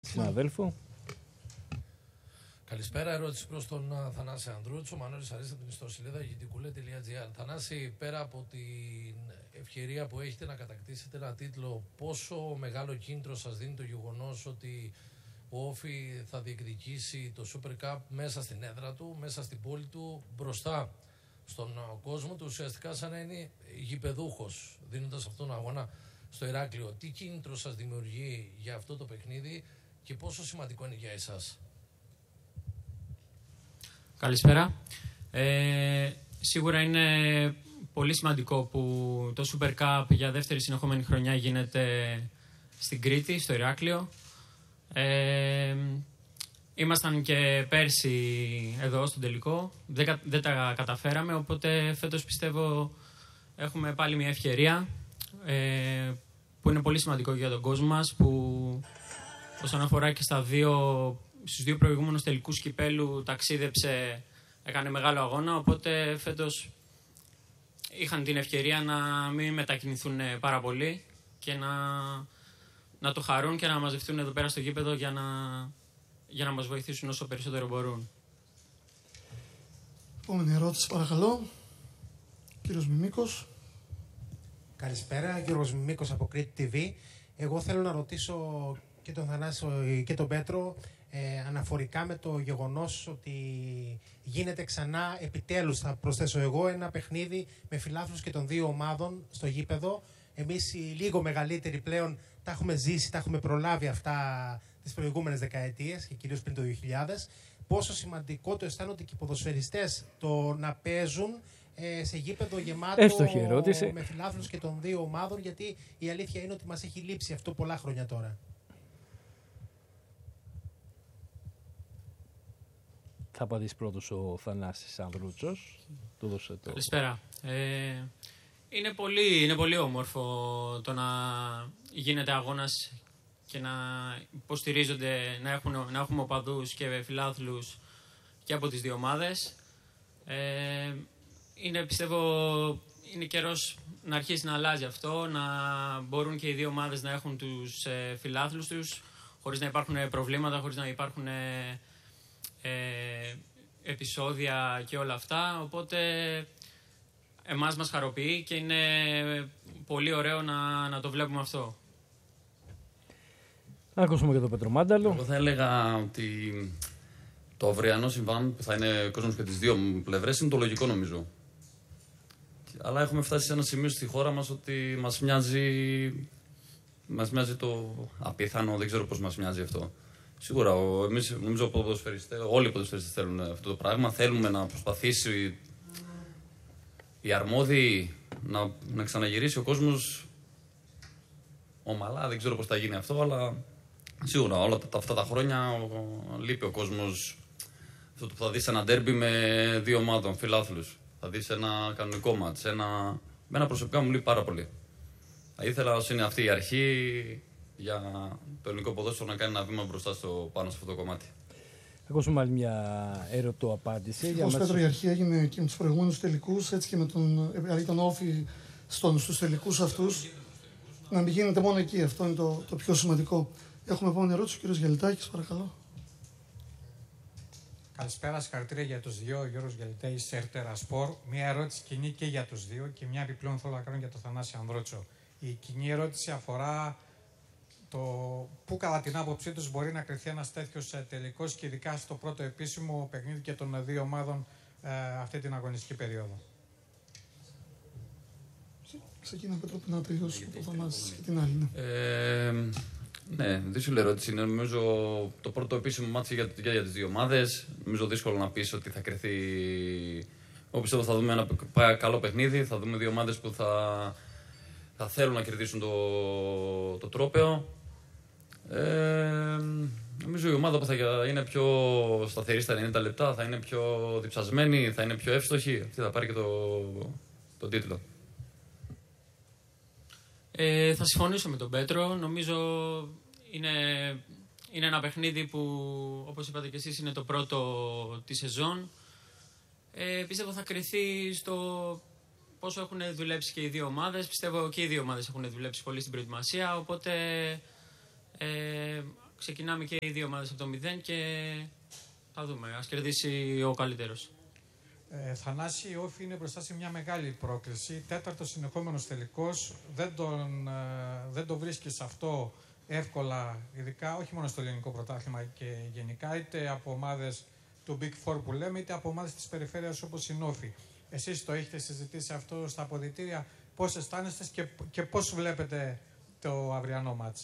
συναδέλφου. Καλησπέρα. Ερώτηση προς τον Θανάση Ανδρούτσο. Μανώλης Αρής από την ιστοσελίδα gtcoole.gr. Θανάση, πέρα από την ευκαιρία που έχετε να κατακτήσετε ένα τίτλο, πόσο μεγάλο κίνητρο σας δίνει το γεγονός ότι ο Όφη θα διεκδικήσει το Super Cup μέσα στην έδρα του, μέσα στην πόλη του, μπροστά στον κόσμο του, ουσιαστικά σαν να είναι γηπεδούχος, δίνοντας αυτόν τον αγώνα στο Ηράκλειο. Τι κίνητρο σας δημιουργεί για αυτό το παιχνίδι και πόσο σημαντικό είναι για εσάς? Καλησπέρα. Σίγουρα είναι πολύ σημαντικό που το Super Cup για δεύτερη συνεχόμενη χρονιά γίνεται στην Κρήτη, στο Ηράκλειο. Ήμασταν και πέρσι εδώ στον τελικό, δεν τα καταφέραμε, οπότε φέτος πιστεύω έχουμε πάλι μια ευκαιρία που είναι πολύ σημαντικό για τον κόσμο μας, που όσον αφορά και στους δύο προηγούμενους τελικούς κυπέλου ταξίδεψε, έκανε μεγάλο αγώνα, οπότε φέτος είχαν την ευκαιρία να μην μετακινηθούν πάρα πολύ και να το χαρούν και να μαζευτούν εδώ πέρα στο γήπεδο για να μας βοηθήσουν όσο περισσότερο μπορούν. Επόμενη ερώτηση, παρακαλώ. Κύριος Μιμίκος. Καλησπέρα, Γιώργος Μιμίκος από Κρήτη TV. Εγώ θέλω να ρωτήσω και τον Θανάσιο και τον Πέτρο αναφορικά με το γεγονός ότι γίνεται ξανά, επιτέλους θα προσθέσω εγώ, ένα παιχνίδι με φιλάθλους και των δύο ομάδων στο γήπεδο. Εμείς οι λίγο μεγαλύτεροι πλέον τα έχουμε ζήσει, τα έχουμε προλάβει αυτά τις προηγούμενες δεκαετίες και κυρίως πριν το 2000. Πόσο σημαντικό το αισθάνονται και οι ποδοσφαιριστές το να παίζουν σε γήπεδο γεμάτο με φιλάθλους και των δύο ομάδων, γιατί η αλήθεια είναι ότι μας έχει λείψει αυτό πολλά χρόνια τώρα. Θα απαντήσει πρώτος ο Θανάσης Ανδρούτσος. Καλησπέρα. Είναι πολύ όμορφο το να γίνεται αγώνας και να υποστηρίζονται, να έχουμε οπαδούς και φιλάθλους και από τις δύο ομάδες. Πιστεύω είναι καιρός να αρχίσει να αλλάζει αυτό, να μπορούν και οι δύο ομάδες να έχουν τους φιλάθλους τους, χωρίς να υπάρχουν προβλήματα, χωρίς να υπάρχουν επεισόδια και όλα αυτά. Οπότε εμάς μας χαροποιεί και είναι πολύ ωραίο να το βλέπουμε αυτό. Να ακούσουμε και τον Πέτρο Μάνταλο. Εγώ θα έλεγα ότι το αυριανό συμβάν, που θα είναι κόσμος και τις δύο πλευρές, είναι το λογικό νομίζω. Αλλά έχουμε φτάσει σε ένα σημείο στη χώρα μας ότι μας μοιάζει το απίθανο, δεν ξέρω πώς μας μοιάζει αυτό. Σίγουρα, εμείς νομίζω όλοι οι ποδοσφαιριστές θέλουν αυτό το πράγμα. Θέλουμε να προσπαθήσει οι αρμόδιοι να ξαναγυρίσει ο κόσμος ομαλά. Δεν ξέρω πώς θα γίνει αυτό, αλλά σίγουρα όλα αυτά τα χρόνια λείπει ο κόσμος. Αυτό που θα δεις ένα ντέρμπι με δύο ομάδων, φιλάθλους. Θα δεις ένα κανονικό μάτς. Εμένα προσωπικά μου λείπει πάρα πολύ. Θα ήθελα όσο είναι αυτή η αρχή για το ελληνικό ποδόσφαιρο να κάνει ένα βήμα μπροστά πάνω σε αυτό το κομμάτι. Ακούσουμε άλλη μια ερωτοαπάντηση. Ως Πέτρο, η αρχή έγινε και με τους προηγούμενους τελικούς, έτσι και με τον Όφη στους τελικούς αυτούς. Να μην γίνεται μόνο εκεί, αυτό είναι το πιο σημαντικό. Έχουμε επόμενη ερώτηση, ο κύριος Γελιτάκης, παρακαλώ. Καλησπέρα, συγχαρητήρια για τους δύο. Γιώργος Γελιτάκης, Ερτέρα Σπορ. Μία ερώτηση κοινή και για τους δύο και μια επιπλέον θέλω να κάνω για τον Θανάση Ανδρούτσο. Η κοινή ερώτηση αφορά το πού κατά την άποψή τους μπορεί να κρυθεί ένας τέτοιος τελικός και ειδικά στο πρώτο επίσημο παιχνίδι και των δύο ομάδων αυτή την αγωνιστική περίοδο. Ξεκινά Πέτρο να τελειώσει το Θανάση και την άλλη. Ναι, δύσκολη ερώτηση. Νομίζω το πρώτο επίσημο μάτι για τις δύο ομάδες. Νομίζω δύσκολο να πεις ότι θα κρυθεί. Εγώ πιστεύω θα δούμε ένα καλό παιχνίδι. Θα δούμε δύο ομάδες που θα θέλουν να κερδίσουν το τρόπαιο. Νομίζω η ομάδα που θα είναι πιο σταθερή στα 90 λεπτά, θα είναι πιο διψασμένη, θα είναι πιο εύστοχη. Αυτή θα πάρει και τον τίτλο. Θα συμφωνήσω με τον Πέτρο. Νομίζω είναι ένα παιχνίδι που, όπως είπατε και εσείς, είναι το πρώτο της σεζόν. Πιστεύω θα κριθεί στο πόσο έχουν δουλέψει και οι δύο ομάδες. Πιστεύω και οι δύο ομάδες έχουν δουλέψει πολύ στην προετοιμασία, οπότε ξεκινάμε και οι δύο ομάδες από το 0 και θα δούμε. Ας κερδίσει ο καλύτερος. Θανάση, η Όφη είναι μπροστά σε μια μεγάλη πρόκληση. 4ο συνεχόμενος τελικός. Δεν το βρίσκεις αυτό εύκολα, ειδικά όχι μόνο στο ελληνικό πρωτάθλημα και γενικά, είτε από ομάδες του Big Four που λέμε, είτε από ομάδες της περιφέρειας όπως η Όφη. Εσείς το έχετε συζητήσει αυτό στα αποδυτήρια, πώς αισθάνεστε και πώς βλέπετε το αυριανό μάτς?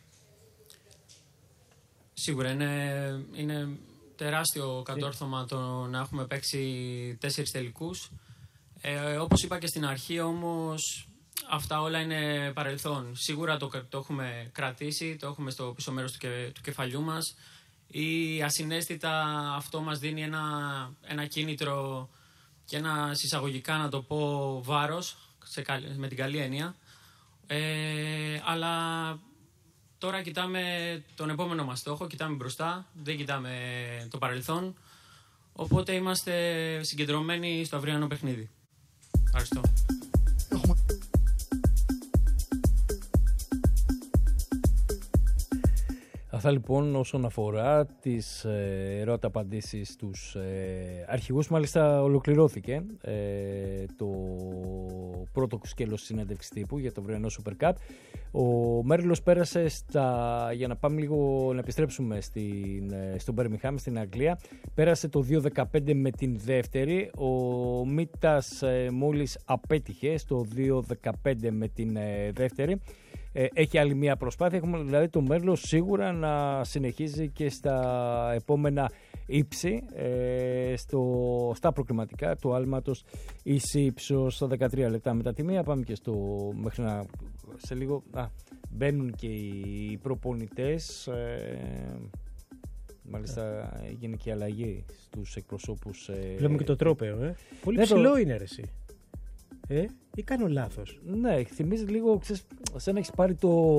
Σίγουρα είναι τεράστιο κατόρθωμα το να έχουμε παίξει 4 τελικούς. Όπως είπα και στην αρχή όμως, αυτά όλα είναι παρελθόν. Σίγουρα το έχουμε κρατήσει, το έχουμε στο πίσω μέρος του κεφαλιού μας. Ή ασυναίσθητα αυτό μας δίνει ένα κίνητρο και ένα συσσαγωγικά, να το πω, βάρος, με την καλή έννοια. Αλλά τώρα κοιτάμε τον επόμενο μας στόχο, κοιτάμε μπροστά, δεν κοιτάμε το παρελθόν. Οπότε είμαστε συγκεντρωμένοι στο αυριανό παιχνίδι. Ευχαριστώ. Αυτά λοιπόν όσον αφορά τις ερώτα-απαντήσεις στους αρχηγούς. Μάλιστα ολοκληρώθηκε το πρώτο σκέλος συνέντευξης τύπου για το αυριανό Super Cup. Ο Μέρλος πέρασε για να πάμε λίγο να επιστρέψουμε στο Birmingham στην Αγγλία. Πέρασε το 2.15 με την δεύτερη. Ο Μίτας μόλις απέτυχε στο 2.15 με την δεύτερη. Έχει άλλη μια προσπάθεια. Έχουμε δηλαδή το Μέρλος σίγουρα να συνεχίζει και στα επόμενα ύψη, στα προκριματικά του άλματος ίση ύψος στα 13 λεπτά μετά τη μία. Πάμε και μέχρι σε λίγο μπαίνουν και οι προπονητές. Μάλιστα έγινε και αλλαγή στους εκπροσώπους. Βλέπουμε και το τρόπαιο. Πολύ ψηλό είναι ρε εσύ. Ή κάνω λάθος? Ναι, θυμίζει λίγο, σαν να έχεις πάρει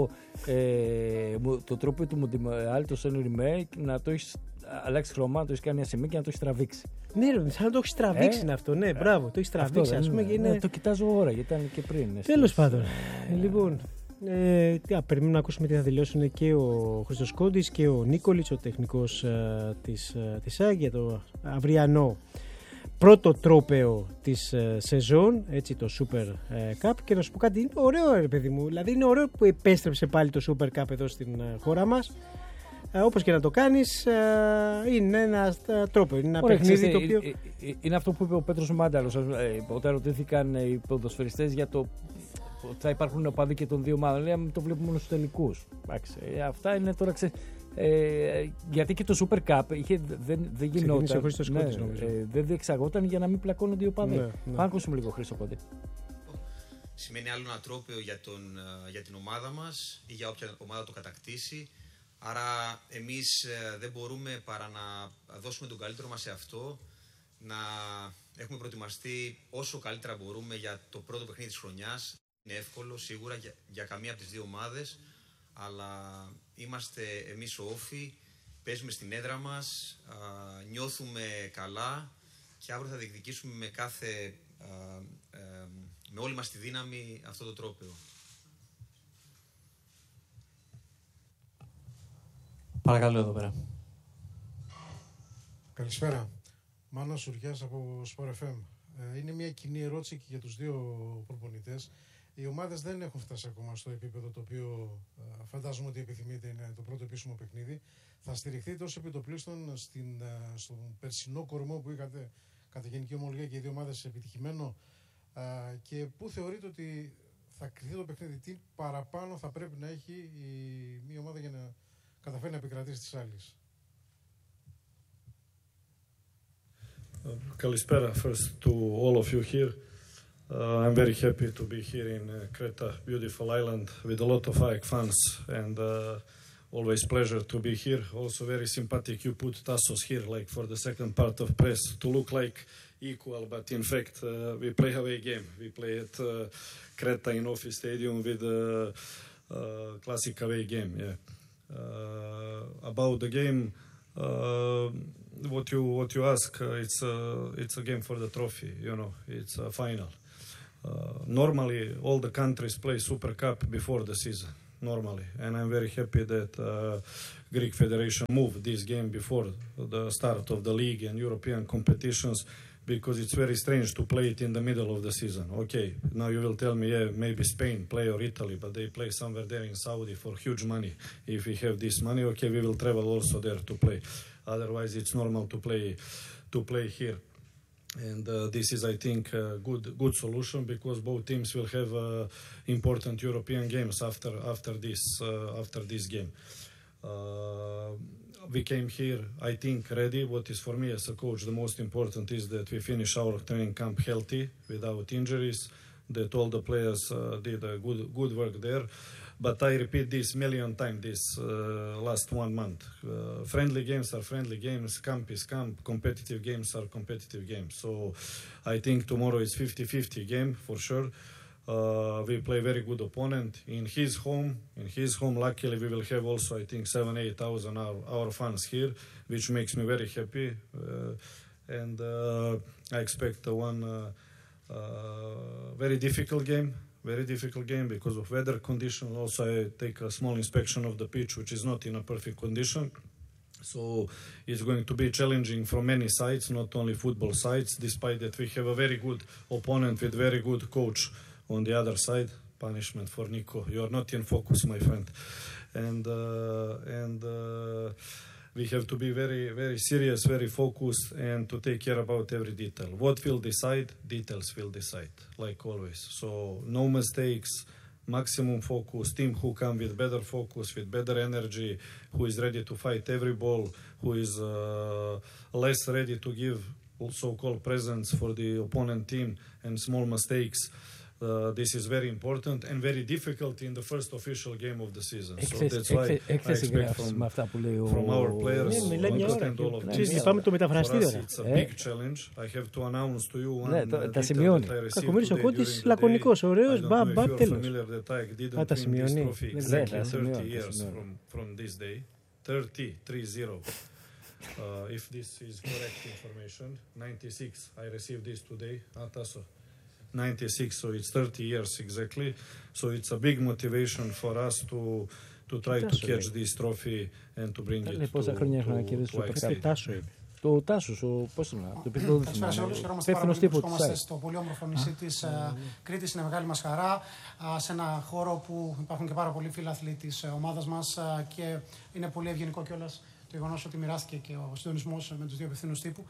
το τρόπο του Μοντιμεάλ, το Senior Remake, να το έχεις αλλάξει χρώμα, να το έχεις κάνει ασημή και να το έχεις τραβήξει. Ναι, ρε, σαν να το έχεις τραβήξει είναι αυτό. Ναι, μπράβο, το έχεις τραβήξει. Ας πούμε, ναι, το κοιτάζω ώρα, γιατί ήταν και πριν. Τέλος πάντων. Λοιπόν, περιμένουμε να ακούσουμε τι θα δηλώσουν και ο Χρήστος Κόντης και ο Νίκολης, ο τεχνικός της ΑΕΚ, για το αυριανό πρώτο τρόπαιο της σεζόν, έτσι, το Super Cup. Και να σου πω κάτι, είναι ωραίο ρε παιδί μου, δηλαδή είναι ωραίο που επέστρεψε πάλι το Super Cup εδώ στην χώρα μας. Όπως και να το κάνεις, είναι ένα τρόπο, είναι ένα παιχνίδι το οποίο... Είναι αυτό που είπε ο Πέτρος Μάνταλος όταν ρωτήθηκαν οι ποδοσφαιριστές για το ότι θα υπάρχουν οπαδοί και των δύο ομάδων. Λέει, το βλέπουμε μόνο στους τελικούς. Αυτά είναι τώρα, γιατί και το Super Cup δεν γινόταν. Δεν διεξαγόταν για να μην πλακώνονται οι οπαδοί. Πάμε να ακούσουμε λίγο Χρήστο Κόντι. Σημαίνει άλλο ένα τρόπαιο για την ομάδα μας ή για όποια ομάδα το κατακτήσει. Άρα εμείς δεν μπορούμε παρά να δώσουμε τον καλύτερο μας σε αυτό, να έχουμε προετοιμαστεί όσο καλύτερα μπορούμε για το πρώτο παιχνίδι της χρονιάς. Είναι εύκολο σίγουρα για καμία από τις δύο ομάδες, αλλά είμαστε εμείς ο Όφη, παίζουμε στην έδρα μας, νιώθουμε καλά και αύριο θα διεκδικήσουμε με όλη μας τη δύναμη αυτό το τρόπαιο. Παρακαλώ εδώ πέρα. Καλησπέρα. Μάνος Σουριάς από Sport FM. Είναι μια κοινή ερώτηση και για τους δύο προπονητές. Οι ομάδες δεν έχουν φτάσει ακόμα στο επίπεδο το οποίο φαντάζομαι ότι επιθυμείτε, είναι το πρώτο επίσημο παιχνίδι. Θα στηριχθείτε ως επιτοπλίστων στον περσινό κορμό που είχατε κατά γενική ομολογία και οι δύο ομάδες επιτυχημένο, και πού θεωρείτε ότι θα κρυθεί το παιχνίδι, τι παραπάνω θα πρέπει να έχει μια ομάδα για να καταφέρει να επικρατήσει τις άλλες? Kalispera first to all of you here. I'm very happy to be here in Creta, beautiful island with a lot of AEK fans, and always pleasure to be here. Also very sympathetic you put Tassos here, like for the second part of press, to look like equal, but in fact we play away game. We play at Creta in Office Stadium with a classic away game. Yeah. About the game, what you ask, it's a game for the trophy. You know, it's a final. Normally, all the countries play Super Cup before the season. normally. And I'm very happy that Greek Federation moved this game before the start of the league and European competitions, because it's very strange to play it in the middle of the season. Okay, now you will tell me, yeah, maybe Spain play or Italy, but they play somewhere there in Saudi for huge money. If we have this money, okay, we will travel also there to play. Otherwise, it's normal to play here. And this is, I think, a good solution, because both teams will have important European games after this game. We came here, I think, ready. What is for me as a coach the most important is that we finish our training camp healthy, without injuries, that all the players did a good work there. But I repeat this million times this last 1 month. Friendly games are friendly games, camp is camp, competitive games are competitive games. So I think tomorrow is 50-50 game for sure. We play very good opponent in his home. Luckily, we will have also, I think, 7,000-8,000 our fans here, which makes me very happy. And I expect one very difficult game because of weather conditions. Also, I take a small inspection of the pitch, which is not in a perfect condition. So it's going to be challenging from many sides, not only football sides, despite that we have a very good opponent with very good coach on the other side. Punishment for Nico. You are not in focus, my friend. And we have to be very, very serious, very focused, and to take care about every detail. What will decide? Details will decide, like always. So no mistakes, maximum focus, team who come with better focus, with better energy, who is ready to fight every ball, who is less ready to give so-called presents for the opponent team and small mistakes. This is very important and very difficult in the first official game of the season. So that's why I expect from our players to understand all of this. For us, it's a big challenge. I have to announce to you one detail that I received today during the day. I don't know if you're familiar that I didn't win this trophy exactly 30 years from this day. 30. If this is correct information, 96. I received this today. Taso. 96, so it's 30 years exactly. So it's a big motivation for us to try to catch this trophy and to bring it to ICC. Το Τάσος, πώς είναι, το επίπεδο δεν θυμάμαι. Χαιρόμαστε πάρα πολύ που βρισκόμαστε στο πολύ όμορφο νησί της Κρήτης. Είναι μεγάλη μας χαρά, σε ένα χώρο που υπάρχουν και πάρα πολλοί φίλαθλοι της ομάδας μας και είναι πολύ ευγενικό κιόλας το γεγονός ότι μοιράστηκε και ο συντονισμός με τους δύο υπευθύνους τύπου.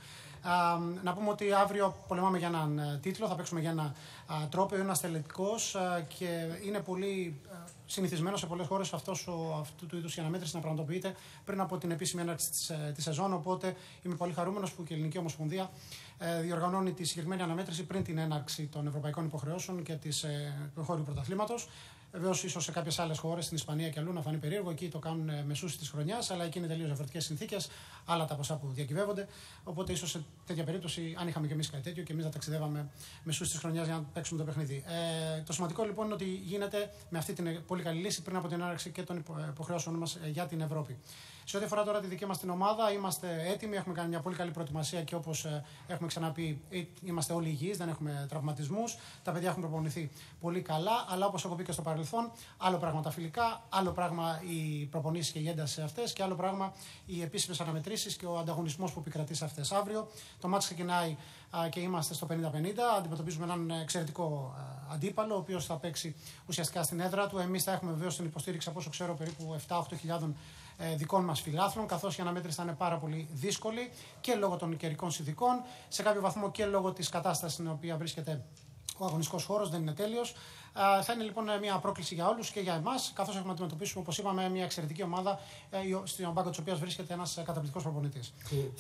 Να πούμε ότι αύριο πολεμάμε για έναν τίτλο, θα παίξουμε για ένα τρόπαιο, είναι ένας τελετικός και είναι πολύ συνηθισμένο σε πολλές χώρες αυτού του είδους η αναμέτρηση να πραγματοποιείται πριν από την επίσημη έναρξη της σεζόν. Οπότε είμαι πολύ χαρούμενος που και η Ελληνική Ομοσπονδία διοργανώνει τη συγκεκριμένη αναμέτρηση πριν την έναρξη των ευρωπαϊκών υποχρεώσεων και του εγχώριου πρωταθλήματος. Βεβαίως, ίσως σε κάποιες άλλες χώρες, στην Ισπανία και αλλού, να φανεί περίεργο. Εκεί το κάνουν μεσούς της χρονιάς, αλλά εκεί είναι τελείως διαφορετικές συνθήκες, άλλα τα ποσά που διακυβεύονται. Οπότε, ίσως σε τέτοια περίπτωση, αν είχαμε και εμείς κάτι τέτοιο και εμείς να ταξιδεύαμε μεσούς της χρονιάς για να παίξουμε το παιχνίδι. Το σημαντικό λοιπόν είναι ότι γίνεται με αυτή την πολύ καλή λύση πριν από την έναρξη και των υποχρεώσεων μας για την Ευρώπη. Σε ό,τι αφορά τώρα τη δική μας την ομάδα, είμαστε έτοιμοι, έχουμε κάνει μια πολύ καλή προετοιμασία και όπως έχουμε ξαναπεί, είμαστε όλοι υγιείς, δεν έχουμε τραυματισμούς. Τα παιδιά έχουν προπονηθεί πολύ καλά, αλλά όπως έχω πει και στο παρελθόν, άλλο πράγμα τα φιλικά, άλλο πράγμα οι προπονήσεις και η ένταση σε αυτές και άλλο πράγμα οι επίσημες αναμετρήσεις και ο ανταγωνισμός που επικρατεί σε αυτές. Αύριο το μάτς ξεκινάει και είμαστε στο 50-50. Αντιμετωπίζουμε έναν εξαιρετικό αντίπαλο, ο οποίος θα παίξει ουσιαστικά στην έδρα του. Εμείς θα έχουμε βεβαίως την υποστήριξη, από όσο ξέρω, περίπου 7-8 δικών μας φιλάθλων, καθώς η αναμέτρηση θα είναι πάρα πολύ δύσκολη και λόγω των καιρικών συνθηκών, σε κάποιο βαθμό και λόγω της κατάστασης στην οποία βρίσκεται ο αγωνιστικός χώρος, δεν είναι τέλειος. Θα είναι λοιπόν μια πρόκληση για όλους και για εμάς, καθώς έχουμε να αντιμετωπίσουμε, όπως είπαμε, μια εξαιρετική ομάδα στον πάγκο της οποίας βρίσκεται ένας καταπληκτικός προπονητής.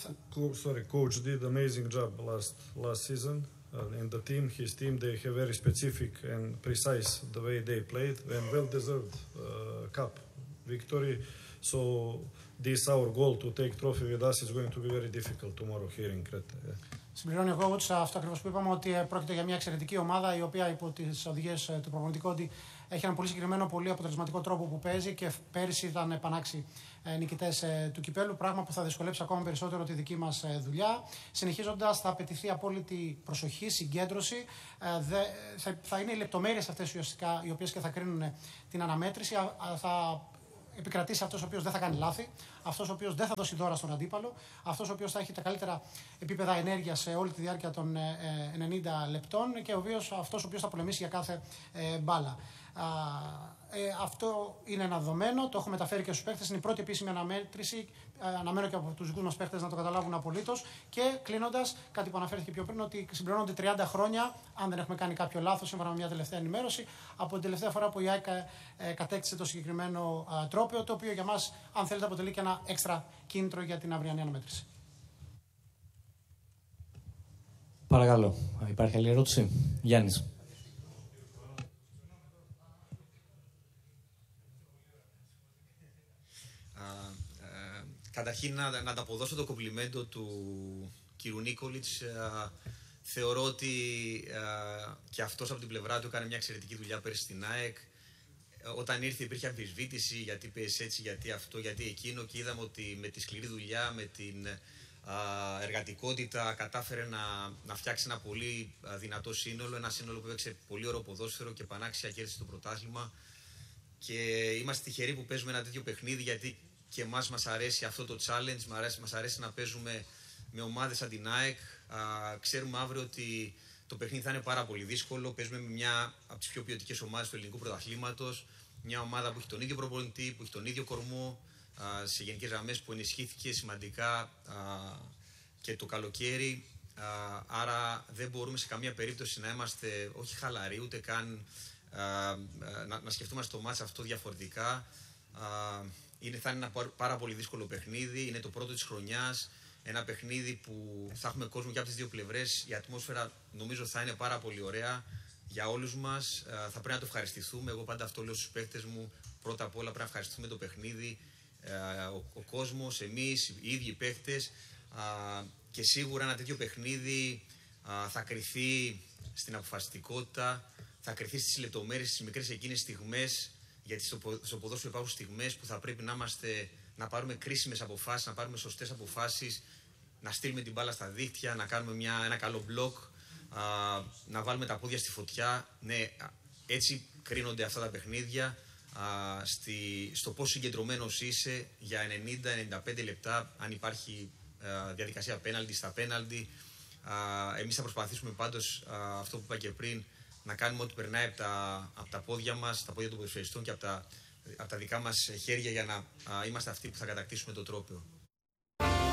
Coach did amazing job last season. And his team, they have very specific and precise the way they played and well-deserved cup victory. So this our goal to take trophy with us is going to be very difficult tomorrow here in Crete. Συμπληρώνει ο coach αυτό ακριβώς που είπαμε, ότι πρόκειται για μια εξαιρετική ομάδα η οποία υπό τις οδηγίες του προπονητή Κόντι έχει έναν πολύ συγκεκριμένο, πολύ αποτελεσματικό τρόπο που παίζει και πέρυσι ήταν πανάξιοι νικητές του κυπέλου. Πράγμα που θα δυσκολέψει ακόμα περισσότερο τη δική μας δουλειά. Συνεχίζοντας, θα απαιτηθεί απόλυτη προσοχή, συγκέντρωση. Θα είναι οι λεπτομέρειες αυτές ουσιαστικά οι οποίες και θα κρίνουν την αναμέτρηση. Θα επικρατήσει αυτός ο οποίος δεν θα κάνει λάθη, αυτός ο οποίος δεν θα δώσει δώρα στον αντίπαλο, αυτός ο οποίος θα έχει τα καλύτερα επίπεδα ενέργειας σε όλη τη διάρκεια των 90 λεπτών και αυτός ο οποίος θα πολεμήσει για κάθε μπάλα. Αυτό είναι ένα δεδομένο, το έχω μεταφέρει και στους παίκτες. Είναι η πρώτη επίσημη αναμέτρηση. Αναμένω και από τους δικούς μας παίκτες να το καταλάβουν απολύτως. Και κλείνοντας, κάτι που αναφέρθηκε πιο πριν, ότι συμπληρώνονται 30 χρόνια, αν δεν έχουμε κάνει κάποιο λάθος, σύμφωνα με μια τελευταία ενημέρωση, από την τελευταία φορά που η ΑΕΚ κατέκτησε το συγκεκριμένο τρόπαιο, το οποίο για μας, αν θέλετε, αποτελεί και ένα έξτρα κίνητρο για την αυριανή αναμέτρηση. Παρακαλώ, υπάρχει άλλη ερώτηση? Γιάννης. Καταρχήν να ανταποδώσω το κομπλιμέντο του κύριου Νίκολιτς. Θεωρώ ότι και αυτός από την πλευρά του έκανε μια εξαιρετική δουλειά πέρυσι στην ΑΕΚ. Όταν ήρθε υπήρχε αμφισβήτηση γιατί πες έτσι, γιατί αυτό, γιατί εκείνο, και είδαμε ότι με τη σκληρή δουλειά, με την εργατικότητα κατάφερε να φτιάξει ένα πολύ δυνατό σύνολο, ένα σύνολο που έπαιξε πολύ ωραίο ποδόσφαιρο και πανάξια κέρδισε το πρωτάθλημα. Και είμαστε τυχεροί που παίζουμε ένα τέτοιο παιχνίδι, γιατί και εμάς μας αρέσει αυτό το challenge, μας αρέσει να παίζουμε με ομάδες σαν την ΑΕΚ. Ξέρουμε αύριο ότι το παιχνίδι θα είναι πάρα πολύ δύσκολο. Παίζουμε με μια από τις πιο ποιοτικές ομάδες του ελληνικού πρωταθλήματος. Μια ομάδα που έχει τον ίδιο προπονητή, που έχει τον ίδιο κορμό, σε γενικές γραμμές, που ενισχύθηκε σημαντικά και το καλοκαίρι. Άρα δεν μπορούμε σε καμία περίπτωση να είμαστε όχι χαλαροί, ούτε καν να σκεφτούμαστε το μάτς αυτό διαφορετικά. Θα είναι ένα πάρα πολύ δύσκολο παιχνίδι. Είναι το πρώτο της χρονιάς. Ένα παιχνίδι που θα έχουμε κόσμο και από τις δύο πλευρές. Η ατμόσφαιρα νομίζω θα είναι πάρα πολύ ωραία για όλους μας. Θα πρέπει να το ευχαριστηθούμε. Εγώ πάντα αυτό λέω στους παίκτες μου. Πρώτα απ' όλα πρέπει να ευχαριστηθούμε το παιχνίδι. Ο κόσμος, εμείς, οι ίδιοι παίκτες. Και σίγουρα ένα τέτοιο παιχνίδι θα κριθεί στην αποφασιστικότητα, θα κριθεί στις λεπτομέρειες, στις μικρές εκείνες στιγμές. Γιατί στο ποδόσφαιρο υπάρχουν στιγμές που θα πρέπει να πάρουμε κρίσιμες αποφάσεις, να πάρουμε σωστές αποφάσεις, να στείλουμε την μπάλα στα δίχτυα, να κάνουμε ένα καλό μπλοκ, να βάλουμε τα πόδια στη φωτιά. Ναι, έτσι κρίνονται αυτά τα παιχνίδια, στο πόσο συγκεντρωμένος είσαι για 90-95 λεπτά, αν υπάρχει διαδικασία πέναλτι στα πέναλτι. Εμείς θα προσπαθήσουμε πάντως, αυτό που είπα και πριν, να κάνουμε ό,τι περνάει από τα πόδια μας, τα πόδια των ποδοσφαιριστών και από τα δικά μας χέρια, για να είμαστε αυτοί που θα κατακτήσουμε το τρόπαιο.